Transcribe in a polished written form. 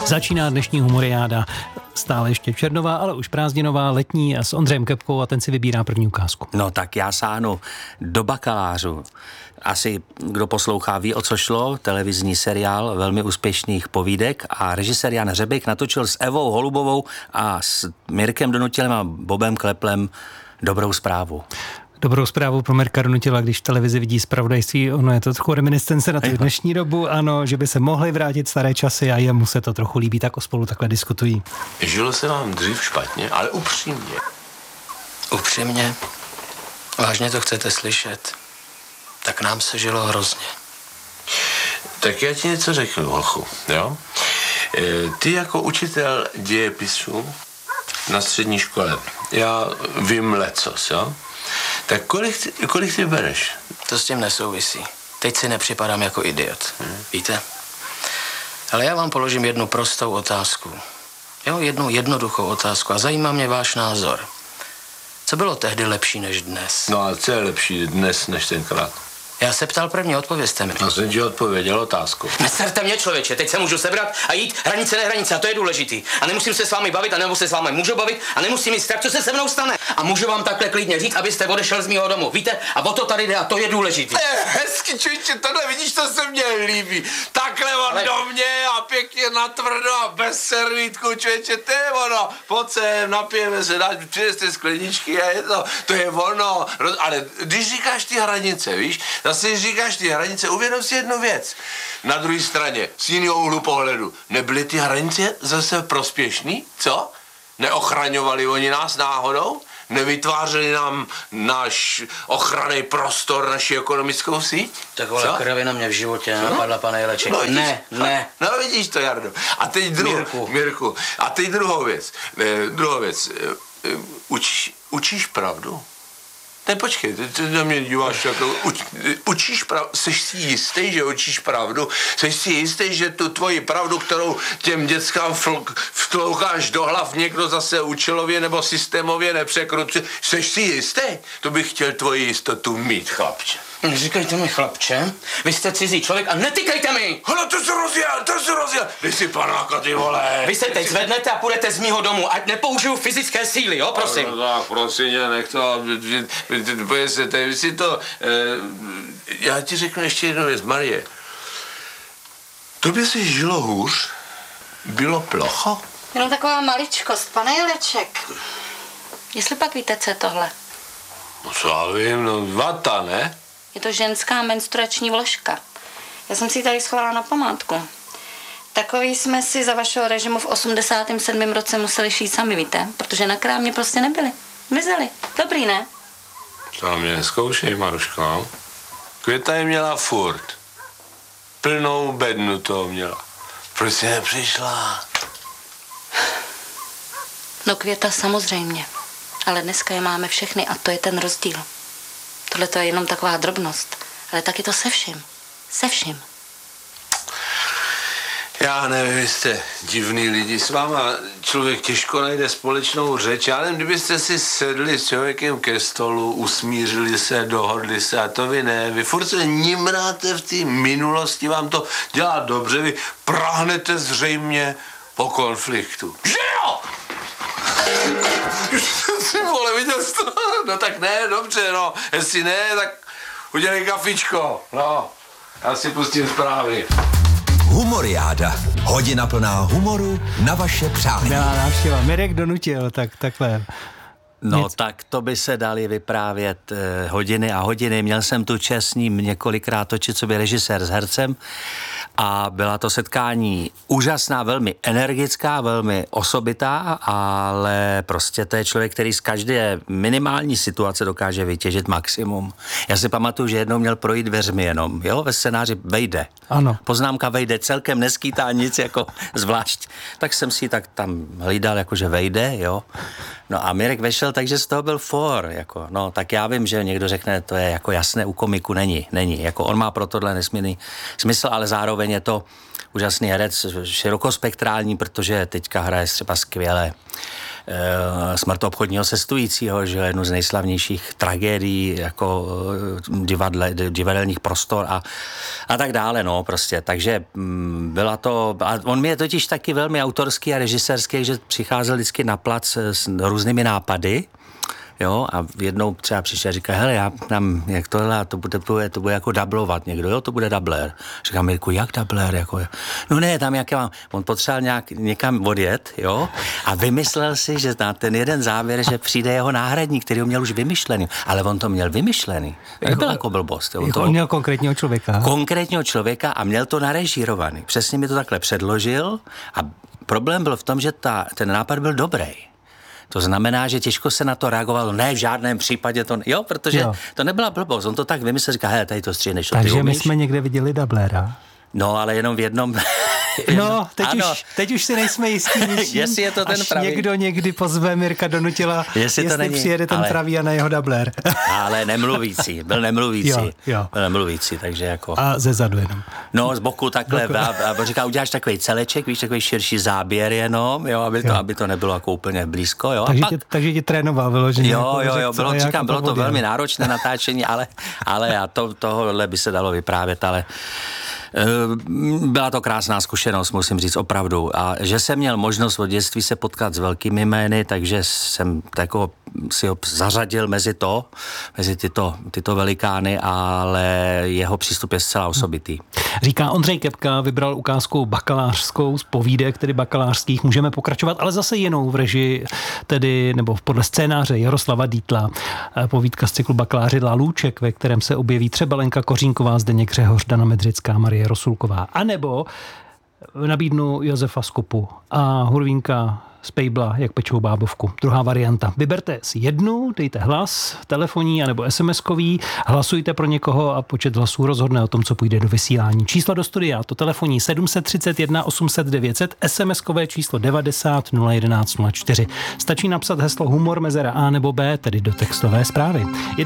Začíná dnešní humoriáda, stále ještě červnová, ale už prázdninová, letní a s Ondřejem Kepkou a ten si vybírá první ukázku. No tak já sáhnu do Bakalářů. Asi kdo poslouchá ví, o co šlo, televizní seriál velmi úspěšných povídek a režisér Jan Hřebejk natočil s Evou Holubovou a s Mirkem Donutilem a Bobem Kleplem Dobrou zprávu. Dobrou zprávu pro Mirka Donutila, když v televizi vidí zpravodajství, ono je to trochu reminiscence na tu dnešní dobu, ano, že by se mohly vrátit staré časy a jemu se to trochu líbí, tak o spolu takhle diskutují. Žilo se vám dřív špatně, ale upřímně. Upřímně? Vážně to chcete slyšet? Tak nám se žilo hrozně. Tak já ti něco řeknu, hochu, jo? Ty jako učitel dějepisu na střední škole, já vím lecos, jo? Tak kolik ty bereš? To s tím nesouvisí. Teď si nepřipadám jako idiot. Víte? Ale já vám položím jednu prostou otázku. Jo, jednu jednoduchou otázku a zajímá mě váš názor. Co bylo tehdy lepší než dnes? No a co je lepší dnes než tenkrát? Já se ptal první, odpovězte mi. Já jsem ti odpověděl otázku. Neserte mě, člověče, teď se můžu sebrat a jít hranice nehranice a to je důležitý. A nemusím se s vámi bavit a nebo se s vámi můžu bavit a nemusím mít strach, co se se mnou stane. A můžu vám takhle klidně říct, abyste odešel z mého domu. Víte? A o to tady jde a to je důležitý. Hezky, člověče, tohle vidíš, to se mně líbí. Takhle on do mě a pěkně natvrdo a bez servítku, člověče, to je ono. Pojď sem, napijeme se, přineste skleničky a je to je ono. Ale když říkáš ty hranice, víš, zase říkáš ty hranice, uvědom si jednu věc. Na druhé straně, z jiného úhlu pohledu, nebyly ty hranice zase prospěšný, co? Neochraňovali oni nás náhodou? Nevytvářeli nám náš ochranný prostor, naši ekonomickou síť? Takhle krvi na mě v životě nenapadla, pane Jeleček. No, Ne. No vidíš to, Jardo. A teď Mirku. A teď druhou věc. Učíš pravdu? Ne, počkej, ty na mě díváš jako, učíš pravdu, jsi si jistý, že učíš pravdu, jsi si jistý, že tu tvoji pravdu, kterou těm dětskám vtloukáš do hlav, někdo zase účelově nebo systémově nepřekrutí, jsi si jistý? To bych chtěl tvoji jistotu mít, chlapče. Neříkejte mi, chlapče, vy jste cizí člověk a netykejte mi! Hele, to se rozjel, Dej si panáka, ty vole! Vy se teď zvednete a půjdete z mýho domu, ať nepoužiju fyzické síly, jo, prosím. No, tak, prosím tě, nech to, vy si to, já ti řeknu ještě jednu věc, Marie. Tobě se žilo hůř? Bylo plocho? Jenom taková maličkost, pane Jeleček. Jestli pak víte, co je tohle? No co já vím, no vata, ne? Je to ženská menstruační vložka. Já jsem si ji tady schovala na památku. Takový jsme si za vašeho režimu v 87. roce museli šít sami, víte? Protože na krámě prostě nebyli. Mizeli. Dobrý, ne? To mě neskoušej, Maruško, no. Květa je měla furt. Plnou bednu toho měla. Proč jsi nepřišla? No Květa samozřejmě. Ale dneska je máme všechny a to je ten rozdíl. Tohle to je jenom taková drobnost. Ale taky to se vším. Se vším. Já nevím, vy jste divný lidi, s váma člověk těžko najde společnou řeč. Já nevím, kdybyste si sedli s člověkem ke stolu, usmířili se, dohodli se a to vy ne. Vy furt se nimráte v té minulosti, vám to dělá dobře, vy prahnete zřejmě po konfliktu. Že jo? Vole, viděl jsi to? No tak ne, dobře, no. Jestli ne, tak udělej kafičko. No, já si pustím zprávy. Humoriáda. Hodina plná humoru na vaše přání. Milá návštěva. Mirek Donutil, takhle. No tak to by se dali vyprávět hodiny a hodiny. Měl jsem tu čest s ním několikrát točit, co by režisér s hercem a byla to setkání úžasná, velmi energická, velmi osobitá, ale prostě to je člověk, který z každé minimální situace dokáže vytěžit maximum. Já si pamatuju, že jednou měl projít dveřmi jenom, jo, ve scénáři vejde. Ano. Poznámka vejde, celkem neskýtá nic jako zvlášť. Tak jsem si tak tam hlídal, jakože vejde, jo. No a Mirek vešel, takže z toho byl for, jako, no, tak já vím, že někdo řekne, to je jako jasné, u komiku není, jako on má pro tohle nesmírný smysl, ale zároveň je to úžasný herec, širokospektrální, protože teďka hraje třeba skvěle Smrt obchodního cestujícího, že jednu z nejslavnějších tragédií jako divadelních prostor a tak dále, no prostě. Takže byla to, a on mi je totiž taky velmi autorský a režisérský, že přicházel vždycky na plac s různými nápady. Jo, a jednou třeba přišel a říká, hele, já tam, jak tohle, to bude jako dublovat někdo, jo, to bude dubler. Říkám, Mirku, jak dubler, jako, no ne, tam jak já mám, on potřeboval někam odjet, jo, a vymyslel si, že na ten jeden závěr, že přijde jeho náhradník, který ho měl už vymyšlený, ale on to měl vymyšlený. Nebyl jako blbost. On měl konkrétního člověka. Konkrétního člověka a měl to narežírovaný. Přesně mi to takhle předložil a problém byl v tom, že ten nápad byl dobrý. To znamená, že těžko se na to reagovalo. Ne, v žádném případě to... Jo, protože to nebyla blbost. On to tak vymyslel, říká, hele, tady to stříhneš. Takže my jsme někde viděli dublera. No, ale jenom v jednom... No, teď už si nejsme jistí ničím, jestli je to ten pravý. Někdo někdy pozve Mirka Donutila, jestli přijede ten pravý a na jeho dubler. Ale nemluvící, byl nemluvící. Jo. Byl nemluvící, takže jako... A ze zadu jenom. No, z boku takhle. A říká, uděláš takový celeček, víš, takový širší záběr jenom, jo, aby to nebylo jako úplně blízko, jo. Takže tě trénoval vyloženě. Jo, bylo to velmi náročné natáčení, ale tohle by se dalo vyprávět, ale... Byla to krásná zkušenost, musím říct, opravdu. A že jsem měl možnost od dětství se potkat s velkými jmény, takže jsem jako si ho zařadil mezi tyto velikány, ale jeho přístup je zcela osobitý. Říká Ondřej Kepka, vybral ukázku bakalářskou z povídek, tedy bakalářských. Můžeme pokračovat, ale zase jinou v režii, tedy nebo podle scénáře Jaroslava Dietla. Povídka z cyklu Bakaláři Lalůček, ve kterém se objeví třeba Lenka Kořínková, Zdeněk Řehoř, Dana Medřická, Marie Rosulková. A nebo nabídnu Josefa Skopu a Hurvínka z Pejbla, jak pečou bábovku. Druhá varianta. Vyberte si jednu, dejte hlas, telefonní anebo SMS-kový, hlasujte pro někoho a počet hlasů rozhodne o tom, co půjde do vysílání. Číslo do studia, to telefonní 731 800 900, SMS-kové číslo 90 011 04. Stačí napsat heslo humor mezera A nebo B, tedy do textové zprávy.